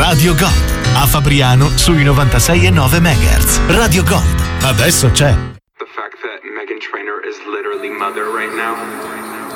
Radio Gold. A Fabriano sui 96,9 MHz. Radio Gold. Adesso c'è. The fact that Meghan Trainor is literally mother right now.